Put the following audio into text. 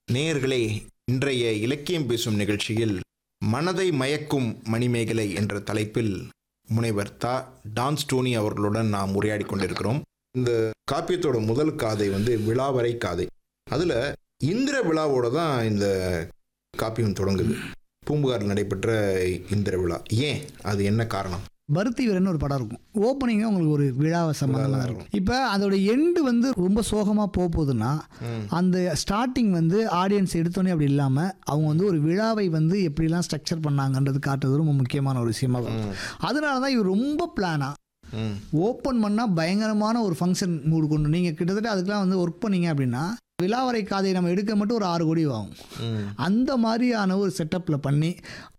நேயர்களே, இன்றைய இலக்கியம் பேசும் நிகழ்ச்சியில் மனதை மயக்கும் மணிமேகலை என்ற தலைப்பில் முனைவர் டான் ஸ்டோனி அவர்களுடன் நாம் உரையாடி கொண்டிருக்கிறோம். இந்த காப்பியத்தோட முதல் காதை விழாவரை காதை. அதில் இந்திர விழாவோட தான் இந்த காப்பியம் தொடங்குது. பூம்புகாரில் நடைபெற்ற இந்திர விழா. ஏன், அது என்ன காரணம்? பருத்தி வீரன் ஒரு படம் இருக்கும். ஓப்பனிங்காக உங்களுக்கு ஒரு விழாவை சம்பந்தமாக இருக்கும். இப்போ அதோட எண்டு ரொம்ப சோகமாக போகுதுன்னா, அந்த ஸ்டார்டிங் ஆடியன்ஸ் எடுத்தோன்னே அப்படி இல்லாமல் அவங்க ஒரு விழாவை எப்படிலாம் ஸ்ட்ரக்சர் பண்ணாங்கன்றது காட்டுறது ரொம்ப முக்கியமான ஒரு விஷயமாக இருக்கும். அதனால தான் இவர் ரொம்ப பிளானாக ஓப்பன் பண்ணால் பயங்கரமான ஒரு ஃபங்க்ஷன் மூடு கொண்டு நீங்கள் கிட்டத்தட்ட அதுக்கெலாம் ஒர்க் பண்ணீங்க அப்படின்னா விழாவரை காதை நம்ம எடுக்க மட்டும் ஒரு 6 கோடி ஆகும். அந்த மாதிரியான ஒரு செட்டப்பில் பண்ணி